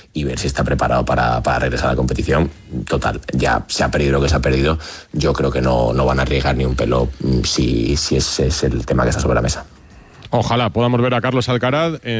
y ver si está preparado para regresar a la competición. Total, ya se ha perdido lo que se ha perdido. Yo creo que no van a arriesgar ni un pelo si ese es el tema que está sobre la mesa. Ojalá podamos ver a Carlos Alcaraz